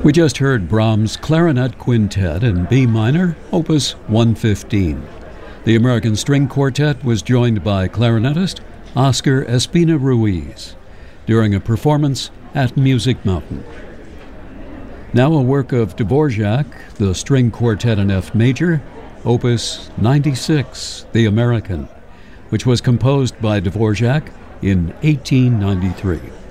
We just heard Brahms' Clarinet Quintet in B minor, Opus 115. The American String Quartet was joined by clarinetist Oscar Espina Ruiz during a performance at Music Mountain. Now a work of Dvorak, the String Quartet in F major, Opus 96, The American, which was composed by Dvorak in 1893.